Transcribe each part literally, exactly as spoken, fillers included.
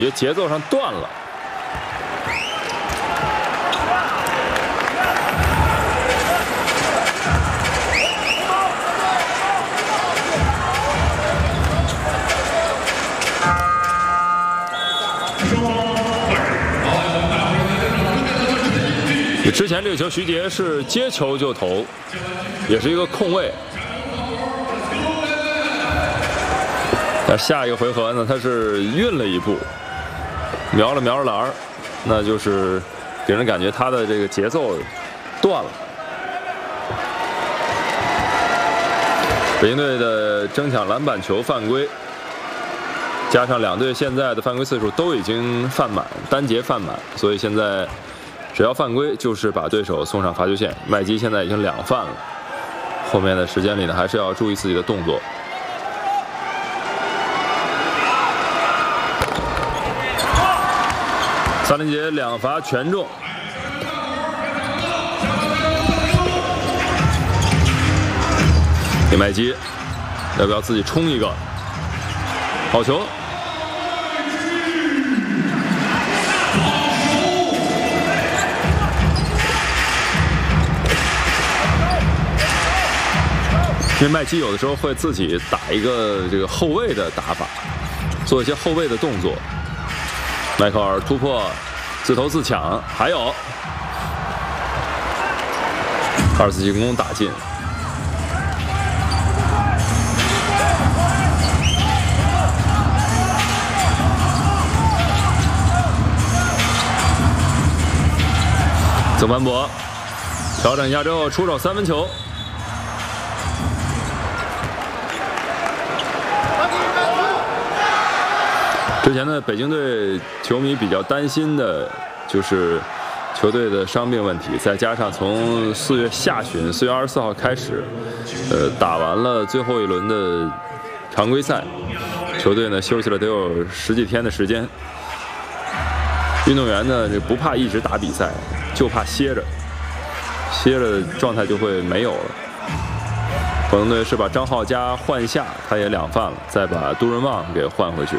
觉节奏上断了。之前这个球，徐杰是接球就投，也是一个空位。但下一个回合呢，他是运了一步，瞄了瞄着篮儿，那就是给人感觉他的这个节奏断了。北京队的争抢篮板球犯规，加上两队现在的犯规次数都已经犯满，单节犯满，所以现在。 只要犯规，就是把对手送上罚球线。麦基现在已经两犯了，后面的时间里呢，还是要注意自己的动作。萨林杰两罚全中，给麦基，要不要自己冲一个？好球！ 因为麦基有的时候会自己打一个这个后卫的打法，做一些后卫的动作。迈克尔突破，自投自抢，还有二次进攻打进。曾凡博调整一下之后出手三分球。 之前呢，北京队球迷比较担心的就是球队的伤病问题，再加上从四月下旬，四月二十四号开始，呃，打完了最后一轮的常规赛，球队呢休息了得有十几天的时间。运动员呢，不怕一直打比赛，就怕歇着，歇着状态就会没有了。广东队是把张浩佳换下，他也两犯了，再把杜润旺给换回去。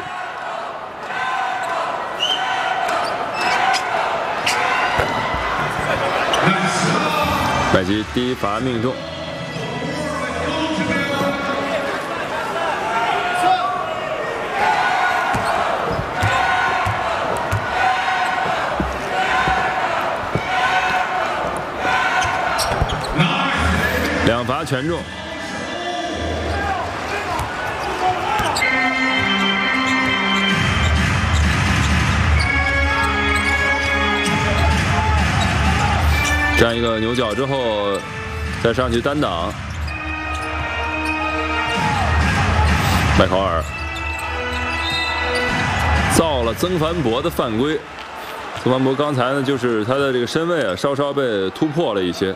麦基第一罚命中，两罚全中。 这样一个牛角之后，再上去单挡，麦考尔造了曾凡博的犯规。曾凡博刚才呢，就是他的这个身位啊，稍稍被突破了一些。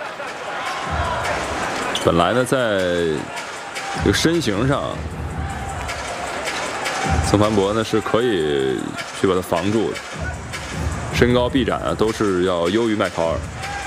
本来呢，在这个身形上，曾凡博呢是可以去把他防住的，身高臂展啊都是要优于麦考尔。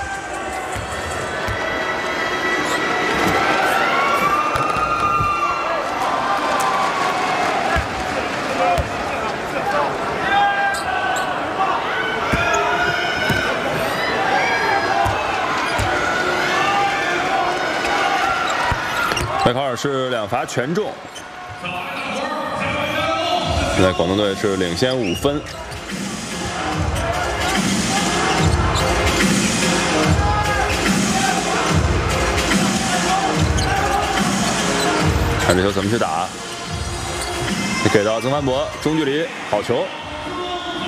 麦考尔是两罚全中，现在广东队是领先五分。看这球怎么去打，给到曾凡博，中距离好球。